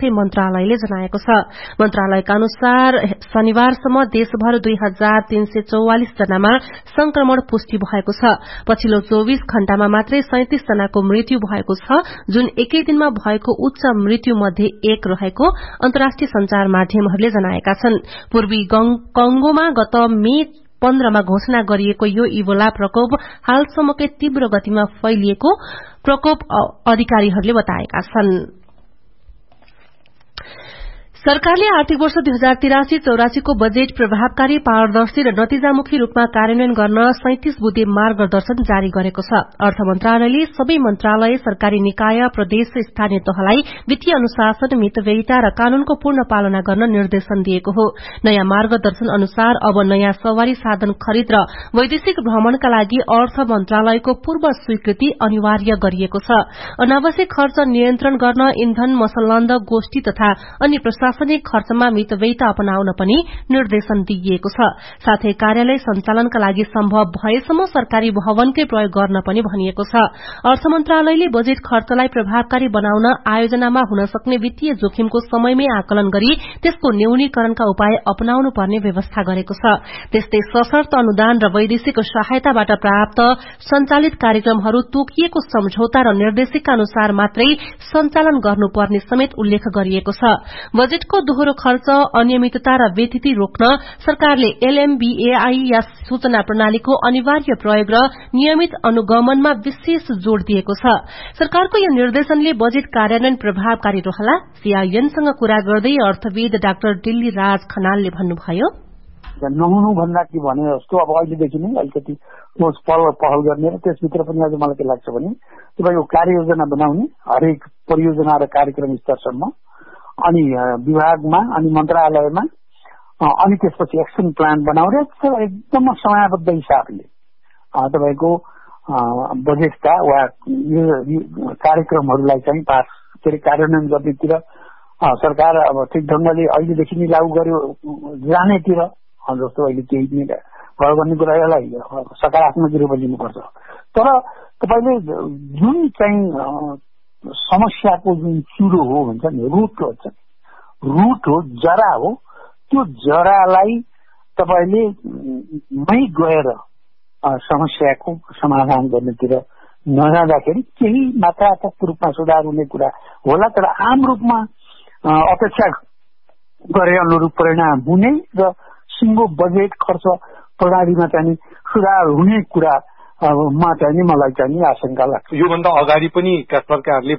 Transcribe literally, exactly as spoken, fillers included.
स्वास्थ्य मन्त्रालयले जनाएको छ। मन्त्रालयका अनुसार शनिबारसम्म देशभर दुई हजार तीन सय चौवालिस जनामा संक्रमण पुष्टि भएको छ। पछिल्लो चौबीस घण्टामा मात्रै सैंतिस जनाको मृत्यु भएको छ, जुन एकै दिनमा भएको उच्च मृत्यु मध्ये एक रहेको अन्तर्राष्ट्रिय संचार माध्यमहरूले जनाएका छन्। पूर्वी कंगोमा गत मे पन्ध्रमा घोषणा गरिएको यो इबोला प्रकोप हालसम्मकै तीव्र गतिमा फैलिएको प्रकोप अधिकारीहरूले बताएका छन्। सरकारले आर्थिक वर्ष दुई हजार तिरासी चौरासी को बजेट प्रभावकारी, पारदर्शी र नतिजामुखी रूपमा कार्यान्वयन गर्न सैंतिस बुँदे मार्गदर्शन जारी गरेको छ। अर्थ मन्त्रालयले सबै मन्त्रालय, सरकारी निकाय, प्रदेश र स्थानीय तहलाई वित्तीय अनुशासन, मितव्ययिता र कानूनको पूर्ण पालना गर्न निर्देशन दिएको हो। नयाँ मार्गदर्शन अनुसार अब नयाँ सवारी साधन खरिद र वैदेशिक भ्रमणका लागि अर्थ मन्त्रालयको पूर्व स्वीकृति अनिवार्य गरिएको छ। अनावश्यक खर्च नियन्त्रण गर्न इन्धन, मसलन्द, गोष्ठी तथा अन्य प्रशासनिक खर्चमा मितव्ययिता अपनाउन पनि निर्देशन दिइएको छ। साथै कार्यालय सञ्चालनका लागि सम्भव भएसम्म सरकारी भवनकै प्रयोग गर्न पनि भनिएको छ। अर्थ मन्त्रालयले बजेट खर्चलाई प्रभावकारी बनाउन आयोजनामा हुन सक्ने वित्तीय जोखिमको समयमै आकलन गरी त्यसको न्यूनीकरणका उपाय अपनाउनु पर्ने व्यवस्था गरेको छ। त्यस्तै सशर्त अनुदान र वैदेशिक सहायताबाट प्राप्त सञ्चालित कार्यक्रमहरू तोकिएको सम्झौता र निर्देशिका अनुसार मात्रै सञ्चालन गर्नुपर्ने समेत उल्लेख गरिएको छ। बजेटको दोहोरो खर्च, अनियमितता र व्यतिथि रोक्न सरकारले एलएमबीएआई या सूचना प्रणालीको अनिवार्य प्रयोग र नियमित अनुगमनमा विशेष जोड़ दिएको छ। सरकारको यो निर्देशनले बजेट कार्यान्वयन प्रभावकारी रहला। सीआईएनसँग कुरा गर्दै अर्थविद डाक्टर दिल्ली राज खनालले भन्नुभयो, नहुनु भन्दा के भने जस्तो अब अहिलेदेखि नै अलिकति ठोस पहल गर्ने र त्यसभित्र पनि आज मलाई के लाग्छ भने तपाईँको कार्ययोजना बनाउने हरेक परियोजना र कार्यक्रम स्तरसम्म, अनि विभागमा अनि मन्त्रालयमा, अनि त्यसपछि एक्सन प्लान बनाउने एकदम समयबद्ध हिसाबले तपाईँको बजेटका वा कार्यक्रमहरूलाई चाहिँ पास के अरे कार्यान्वयन गर्नेतिर सरकार अब ठिक ढंगले अहिलेदेखि नै लागू गर्यो जानेतिर जस्तो अहिले केही नै भयो भन्ने कुरा यसलाई सकारात्मक रूपमा लिनुपर्छ। तर तपाईँले जुन चाहिँ समस्याको जुन चुरो हो भन्छ नि, रुट भन्छ, रुट हो, जरा हो, त्यो जरालाई तपाईँले मै गएर समस्याको समाधान गर्नेतिर नजाँदाखेरि केही मात्रात्मक रूपमा सुधार हुने कुरा होला, तर आम रूपमा अपेक्षा गरे अनुरूप परिणाम हुने र सिंगो बजेट खर्च प्रणालीमा चाहिँ सुधार हुने कुरा मा चाहिँ मलाई चाहिँ आशंका लाग्छ। योभन्दा अगाडि पनि सरकारले